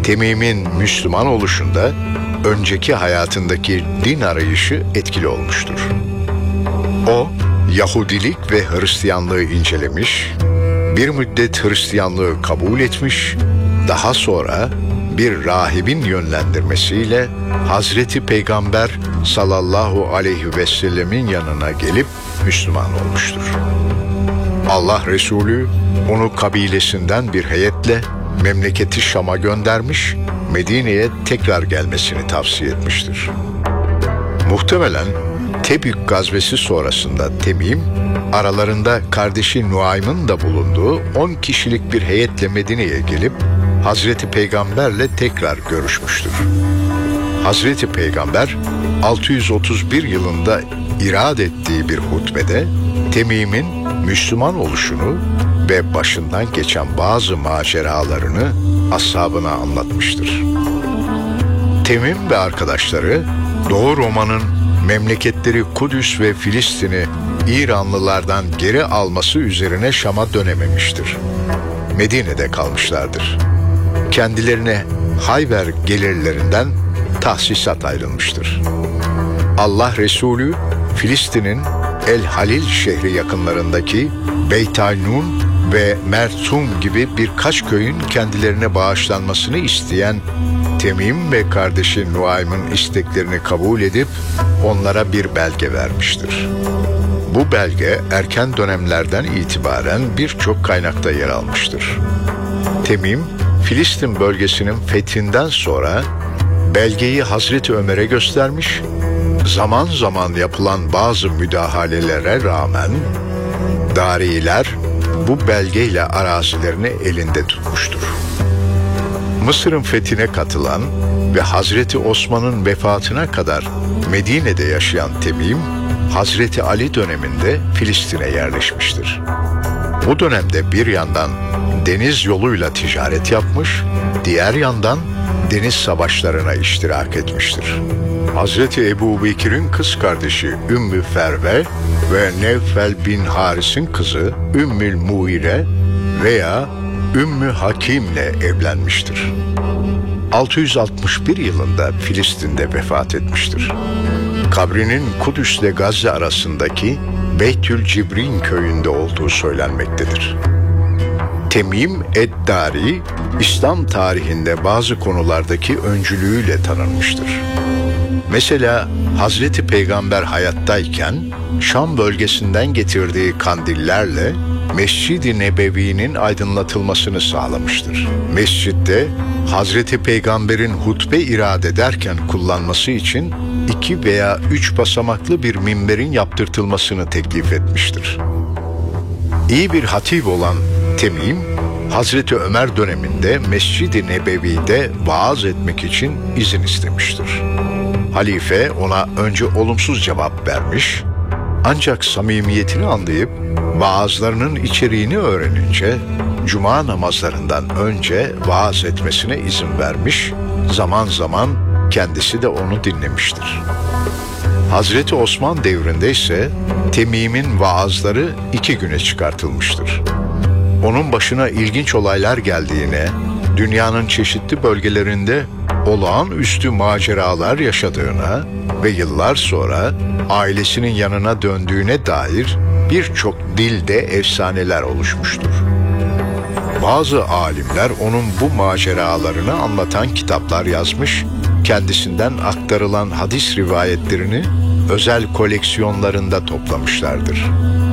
Temim'in Müslüman oluşunda önceki hayatındaki din arayışı etkili olmuştur. O, Yahudilik ve Hristiyanlığı incelemiş, bir müddet Hristiyanlığı kabul etmiş, daha sonra bir rahibin yönlendirmesiyle Hazreti Peygamber sallallahu aleyhi ve sellemin yanına gelip Müslüman olmuştur. Allah Resulü onu kabilesinden bir heyetle memleketi Şam'a göndermiş, Medine'ye tekrar gelmesini tavsiye etmiştir. Muhtemelen Tebük gazvesi sonrasında Temim, aralarında kardeşi Nuaym'ın da bulunduğu 10 kişilik bir heyetle Medine'ye gelip Hazreti Peygamber'le tekrar görüşmüştür. Hazreti Peygamber 631 yılında irad ettiği bir hutbede Temim'in Müslüman oluşunu ve başından geçen bazı maceralarını ashabına anlatmıştır. Temim ve arkadaşları Doğu Roma'nın memleketleri Kudüs ve Filistin'i İranlılardan geri alması üzerine Şam'a dönememiştir. Medine'de kalmışlardır. Kendilerine Hayber gelirlerinden tahsisat ayrılmıştır. Allah Resulü Filistin'in El Halil şehri yakınlarındaki Beyt-Aynun ve Mertum gibi birkaç köyün kendilerine bağışlanmasını isteyen Temim ve kardeşi Nuaym'ın isteklerini kabul edip onlara bir belge vermiştir. Bu belge erken dönemlerden itibaren birçok kaynakta yer almıştır. Temim, Filistin bölgesinin fethinden sonra belgeyi Hazreti Ömer'e göstermiş, zaman zaman yapılan bazı müdahalelere rağmen Dariler bu belgeyle arazilerini elinde tutmuştur. Mısır'ın fethine katılan ve Hazreti Osman'ın vefatına kadar Medine'de yaşayan Temim, Hazreti Ali döneminde Filistin'e yerleşmiştir. Bu dönemde bir yandan deniz yoluyla ticaret yapmış, diğer yandan deniz savaşlarına iştirak etmiştir. Hazreti Ebu Bekir'in kız kardeşi Ümmü Ferve ve Nevfel bin Haris'in kızı Ümmül Muire veya Ümmü Hakim'le evlenmiştir. 661 yılında Filistin'de vefat etmiştir. Kabrinin Kudüs ile Gazze arasındaki Beytül Cibrin köyünde olduğu söylenmektedir. Temim Eddari, İslam tarihinde bazı konulardaki öncülüğüyle tanınmıştır. Mesela Hazreti Peygamber hayattayken Şam bölgesinden getirdiği kandillerle Mescid-i Nebevi'nin aydınlatılmasını sağlamıştır. Mescitte Hazreti Peygamber'in hutbe irad ederken kullanması için 2 veya 3 basamaklı bir minberin yaptırtılmasını teklif etmiştir. İyi bir hatip olan Temim, Hazreti Ömer döneminde Mescid-i Nebevi'de vaaz etmek için izin istemiştir. Halife ona önce olumsuz cevap vermiş, ancak samimiyetini anlayıp vaazlarının içeriğini öğrenince cuma namazlarından önce vaaz etmesine izin vermiş, zaman zaman kendisi de onu dinlemiştir. Hazreti Osman devrinde ise Temim'in vaazları 2 güne çıkartılmıştır. Onun başına ilginç olaylar geldiğine, dünyanın çeşitli bölgelerinde olağanüstü maceralar yaşadığına ve yıllar sonra ailesinin yanına döndüğüne dair birçok dilde efsaneler oluşmuştur. Bazı alimler onun bu maceralarını anlatan kitaplar yazmış, kendisinden aktarılan hadis rivayetlerini özel koleksiyonlarında toplamışlardır.